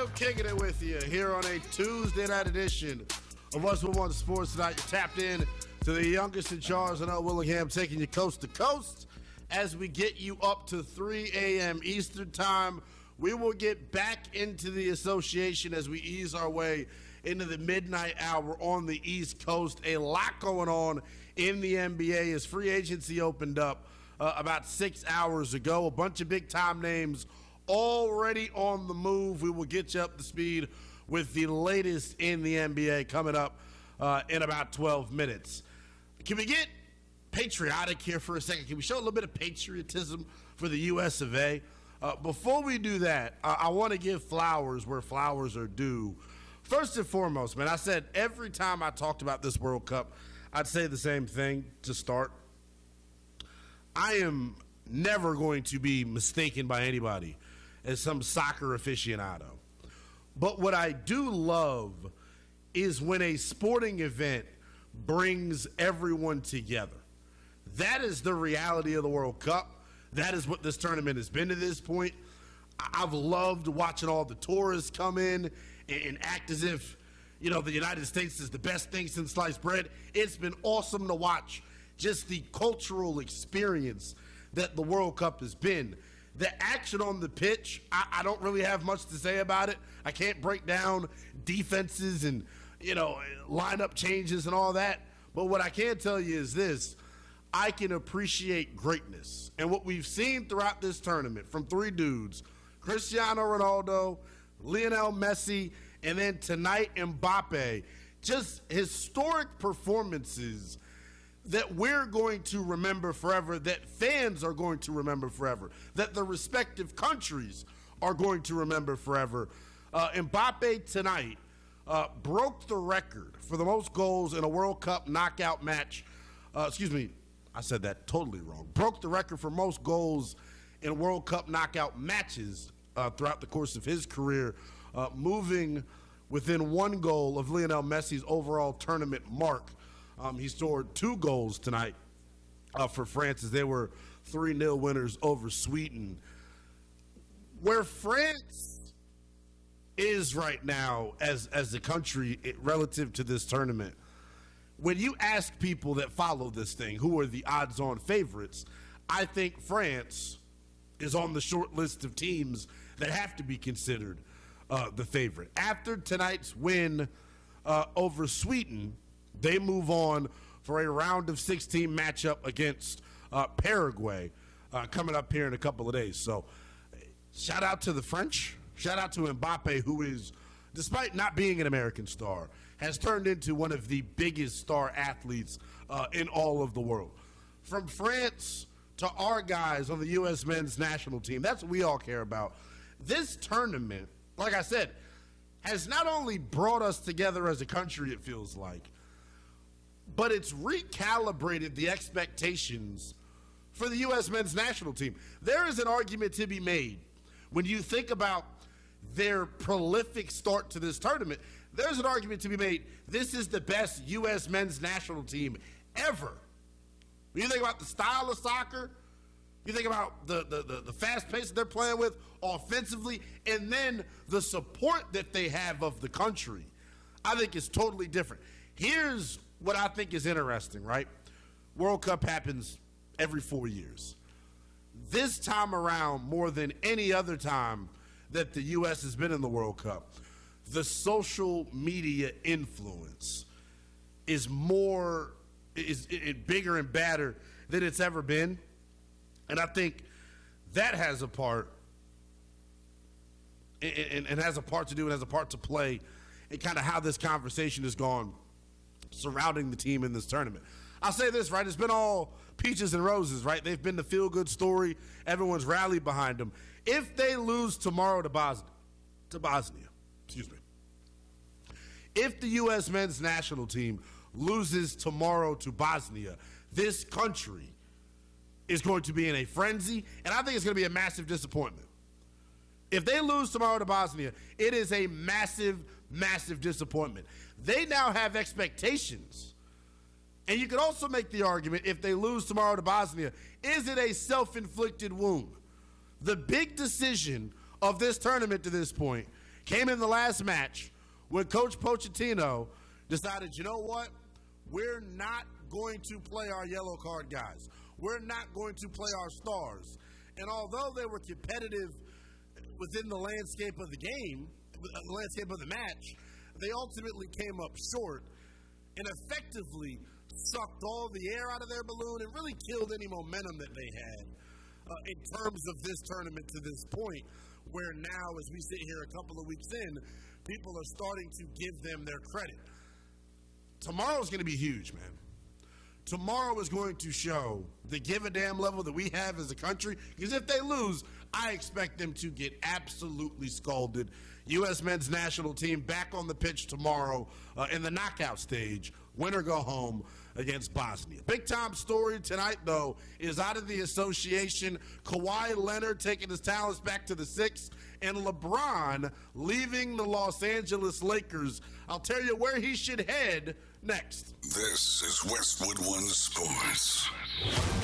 Will kicking it with you here on a Tuesday night edition of What's One Sports Tonight. You're tapped in to the youngest in charge, and Willingham, taking you coast to coast as we get you up to 3 a.m. Eastern time. We will get back into the association as we ease our way into the midnight hour on the East Coast. A lot going on in the NBA as free agency opened up about 6 hours ago. A bunch of big-time names already on the move. We will get you up to speed with the latest in the NBA coming up in about 12 minutes. Can we get patriotic here for a second? Can we show a little bit of patriotism for the U.S. of A? Before we do that, I want to give flowers where flowers are due. First and foremost, man, I said every time I talked about this World Cup, I'd say the same thing to start. I am never going to be mistaken by anybody as some soccer aficionado. But what I do love is when a sporting event brings everyone together. That is the reality of the World Cup. That is what this tournament has been to this point. I've loved watching all the tourists come in and act as if, you know, the United States is the best thing since sliced bread. It's been awesome to watch just the cultural experience that the World Cup has been. The action on the pitch, I don't really have much to say about it. I can't break down defenses and, you know, lineup changes and all that. But what I can tell you is this: I can appreciate greatness. And what we've seen throughout this tournament from three dudes, Cristiano Ronaldo, Lionel Messi, and then tonight Mbappe, just historic performances that we're going to remember forever, that fans are going to remember forever, that the respective countries are going to remember forever. Mbappe tonight broke the record for the most goals in a World Cup knockout match. I said that totally wrong. Broke the record for most goals in World Cup knockout matches throughout the course of his career, moving within one goal of Lionel Messi's overall tournament mark. He scored 2 goals tonight for France as they were 3-0 winners over Sweden. Where France is right now as a country relative to this tournament, when you ask people that follow this thing who are the odds-on favorites, I think France is on the short list of teams that have to be considered the favorite. After tonight's win over Sweden, they move on for a round of 16 matchup against Paraguay coming up here in a couple of days. So shout out to the French. Shout out to Mbappe, who is, despite not being an American star, has turned into one of the biggest star athletes in all of the world. From France to our guys on the U.S. men's national team, that's what we all care about. This tournament, like I said, has not only brought us together as a country, it feels like, but it's recalibrated the expectations for the U.S. men's national team. There is an argument to be made when you think about their prolific start to this tournament. There's an argument to be made. This is the best U.S. men's national team ever. When you think about the style of soccer, you think about the fast pace that they're playing with offensively, and then the support that they have of the country, I think is totally different. Here's what I think is interesting, right? World Cup happens every 4 years. This time around, more than any other time that the U.S. has been in the World Cup, the social media influence is bigger and badder than it's ever been. And I think that has a part and has a part to do and has a part to play in kind of how this conversation has gone surrounding the team in this tournament. I'll say this, right? It's been all peaches and roses, right? They've been the feel-good story. Everyone's rallied behind them. If they lose tomorrow to Bosnia, if the U.S. men's national team loses tomorrow to Bosnia, this country is going to be in a frenzy, and I think it's going to be a massive disappointment. If they lose tomorrow to Bosnia, it is a massive, massive disappointment. They now have expectations. And you could also make the argument, if they lose tomorrow to Bosnia, is it a self-inflicted wound? The big decision of this tournament to this point came in the last match when Coach Pochettino decided, you know what? We're not going to play our yellow card guys. We're not going to play our stars. And although they were competitive within the landscape of the game, the landscape of the match, they ultimately came up short and effectively sucked all the air out of their balloon and really killed any momentum that they had in terms of this tournament to this point, where now, as we sit here a couple of weeks in, people are starting to give them their credit. Tomorrow's going to be huge, man. Tomorrow is going to show the give-a-damn level that we have as a country, because if they lose, I expect them to get absolutely scalded. U.S. men's national team back on the pitch tomorrow in the knockout stage, win or go home against Bosnia. Big-time story tonight, though, is out of the association. Kawhi Leonard taking his talents back to the six, and LeBron leaving the Los Angeles Lakers. I'll tell you where he should head next. This is Westwood One Sports.